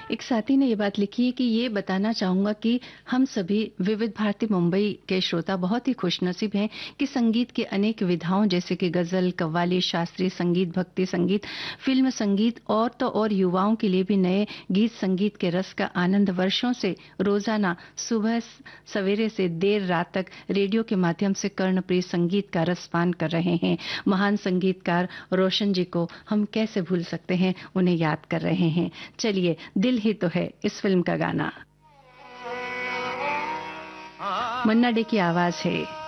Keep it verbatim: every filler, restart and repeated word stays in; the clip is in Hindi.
एक साथी ने ये बात लिखी है कि ये बताना चाहूँगा कि हम सभी विविध भारती मुंबई के श्रोता बहुत ही खुशनसीब हैं कि संगीत की अनेक विधाओं जैसे कि गज़ल, कव्वाली, शास्त्रीय संगीत, भक्ति संगीत, फ़िल्म संगीत और तो और युवाओं के लिए भी नए गीत संगीत के रस का आनंद वर्षों से रोज़ाना सुबह स सवेरे से देर रात तक रेडियो के माध्यम से कर्णप्रिय संगीत का रसपान कर रहे हैं। महान संगीतकार रोशन जी को हम कैसे भूल सकते हैं, उन्हें याद कर रहे हैं। चलिए, दिल ही तो है इस फिल्म का गाना मन्ना डे की आवाज है।